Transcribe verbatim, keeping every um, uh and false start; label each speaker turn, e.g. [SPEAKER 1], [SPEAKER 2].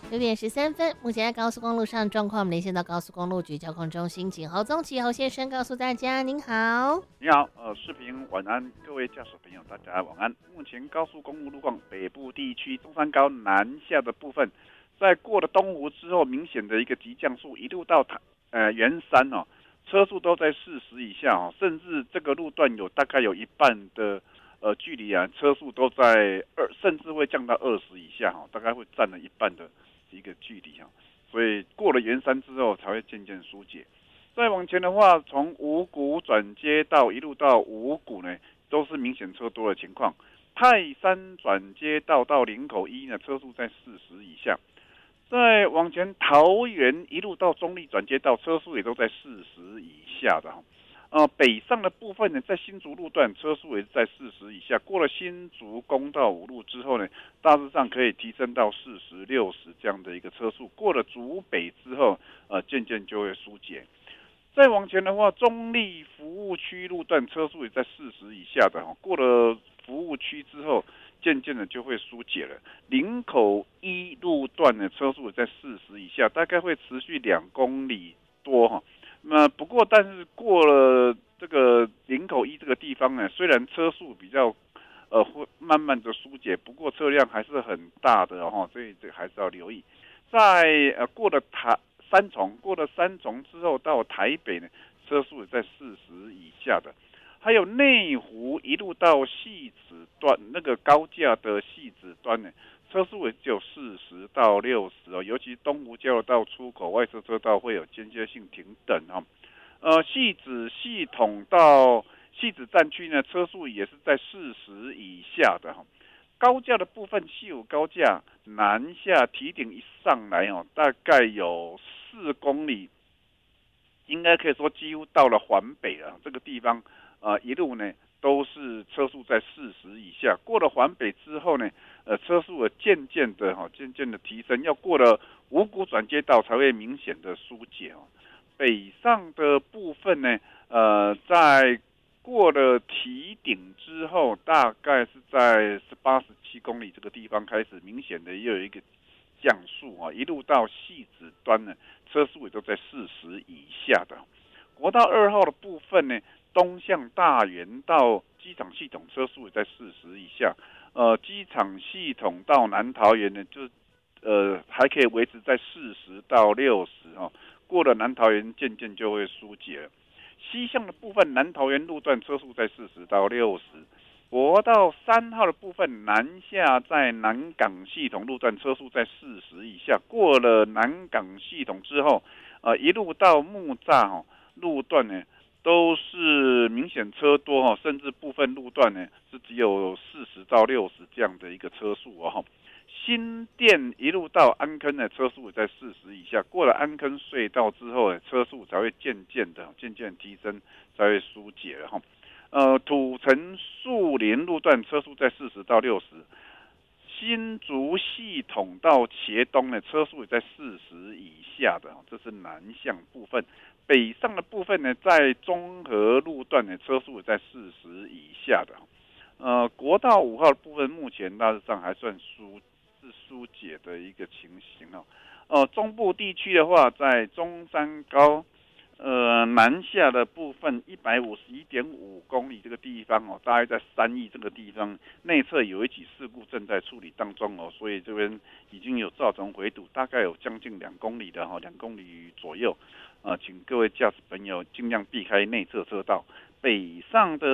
[SPEAKER 1] 九点十三分，目前在高速公路上状况，我们连线到高速公路局交通中心，请侯宗奇侯先生告诉大家，您好。
[SPEAKER 2] 你好，呃，视频晚安，各位驾驶朋友，大家晚安。目前高速公路路况，北部地区中山高南下的部分，在过了东湖之后，明显的一个急降速，一路到台呃圆山哦，车速都在四十以下哦，甚至这个路段有大概有一半的呃距离啊，车速都在二，甚至会降到二十以下哈，大概会占了一半的一个距离哈，所以过了圆山之后才会渐渐疏解。再往前的话，从五股转接道一路到五股呢，都是明显车多的情况。泰山转接道到林口一呢，车速在四十以下。再往前，桃园一路到中立转接道，车速也都在四十以下的哈。呃，北上的部分呢，在新竹路段车速也是在四十以下。过了新竹公道五路之后呢，大致上可以提升到四十、六十这样的一个车速。过了竹北之后，呃，渐渐就会疏解。再往前的话，中立服务区路段车速也在四十以下的哈，过了服务区之后，渐渐的就会疏解了。林口一路段的车速也在四十以下，大概会持续两公里多哈。那不过，但是过了这个林口一这个地方呢，虽然车速比较呃会慢慢的疏解，不过车辆还是很大的哈，所以这还是要留意。在呃过了台三重，过了三重之后到台北呢，车速也在四十以下的。还有内湖一路到汐止端那个高架的汐止端呢，车速也只有四十到六十哦，尤其东湖交流道出口外侧车道会有间歇性停等哈、哦。呃，汐止系统到汐止站区呢，车速也是在四十以下的哈、哦。高架的部分，西武高架南下提顶一上来哦，大概有四公里，应该可以说几乎到了环北了。这个地方，呃，一路呢都是车速在四十以下。过了环北之后呢，呃，车速渐渐的哈，渐渐的提升，要过了五股转接道才会明显的疏解哦。北上的部分呢，呃，在过了提顶之后，大概是在十八、十七公里这个地方开始明显的又有一个降速啊，一路到汐止端呢，车速也都在四十以下的。国道二号的部分呢，东向大园到机场系统车速也在四十以下。呃，机场系统到南桃园呢，就呃还可以维持在四十到六十哦。过了南桃园，渐渐就会疏解了。西向的部分，南桃园路段车速在四十到六十。国道三号的部分，南下在南港系统路段车速在四十以下。过了南港系统之后，呃，一路到木栅哦，路段呢都是明显车多哈，甚至部分路段呢是只有四十到六十这样的一个车速哦。新店一路到安坑的车速在四十以下，过了安坑隧道之后，车速才会渐渐的、渐渐提升，才会疏解了哈。呃，土城树林路段车速在四十到六十，新竹系统到茄东的车速也在四十以下的，这是南向部分。北上的部分呢，在中和路段的车速也在四十以下的。呃，国道五号的部分目前大致上还算疏是疏解的一个情形哦。呃，中部地区的话，在中山高呃南下的部分一百五十一点五公里这个地方哦，大概在三义这个地方内侧有一起事故正在处理当中哦，所以这边已经有造成回堵，大概有将近两公里的哈、哦，两公里左右。呃，请各位驾驶朋友尽量避开内侧车道。北上的